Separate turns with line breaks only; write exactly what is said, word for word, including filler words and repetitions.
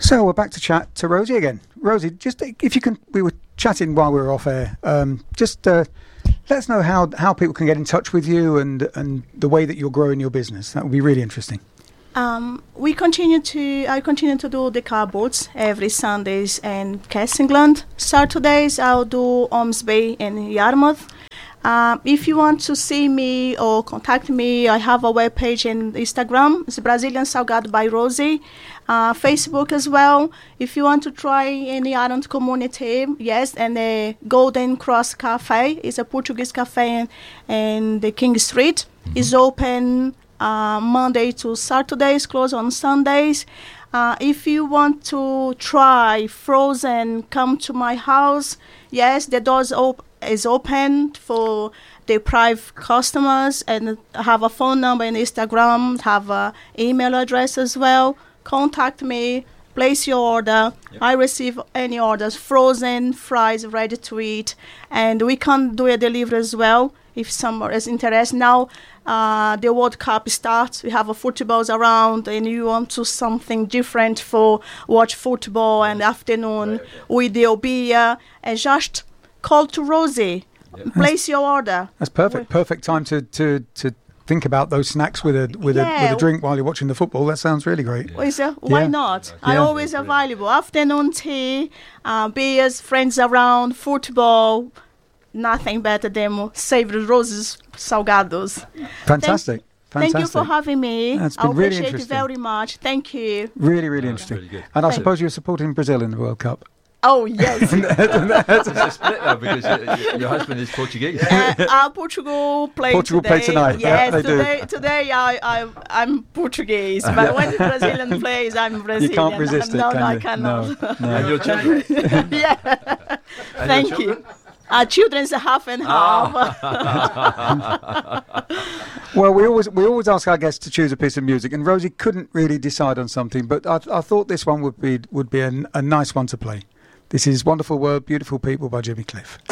So we're back to chat to Rosie again. Rosie, just if you can, we were chatting while we were off air. Um, just uh, let us know how, how people can get in touch with you and, and the way that you're growing your business. That would be really interesting.
Um, we continue to. I continue to do the car boats every Sundays in Castleton. Saturdays I'll do Ormsby and Yarmouth. Um, if you want to see me or contact me, I have a webpage and Instagram. It's Brazilian Salgado by Rosie. Uh, Facebook as well. If you want to try any Ireland community, yes, and the Golden Cross Cafe is a Portuguese cafe in, in the King Street. Mm-hmm. It's open uh, Monday to Saturdays, closed on Sundays. Uh, if you want to try frozen, come to my house. Yes, the doors op- is open for the private customers, and have a phone number and Instagram, have an email address as well. Contact me, place your order. Yep. I receive any orders, frozen, fries, ready to eat, and we can do a delivery as well if someone is interested. Now uh, the World Cup starts, we have a footballs around, and you want to something different for watch football and afternoon right, okay. with the beer, and just call to Rosie, yep. place your order.
That's perfect. Perfect time to to to. think about those snacks with a with yeah. a with a drink while you're watching the football. That sounds really great.
Yeah. Is it? Why yeah. not? Yeah. I'm always available. Afternoon tea, uh, beers, friends around, football. Nothing better than savory Rosie's Salgados.
Fantastic.
Thank,
Fantastic.
Thank you for having me.
That's been
I
really
appreciate
interesting.
it very much. Thank you.
Really, really oh, interesting. Really and I
Thank
suppose you're supporting Brazil in the World Cup.
Oh, yes.
It's a split though, because your, your husband is Portuguese.
Uh, uh, Portugal play
Portugal
today.
play tonight.
Yes,
yeah,
today, today I, I, I'm Portuguese, but when the Brazilian plays, I'm Brazilian.
You can't resist
no,
it, can
no,
you?
I cannot.
No, no.
And your children?
yeah.
And
Thank
your
you. Our children's half and half.
Well, we always we always ask our guests to choose a piece of music, and Rosie couldn't really decide on something, but I, I thought this one would be would be a, a nice one to play. This is Wonderful World, Beautiful People by Jimmy Cliff.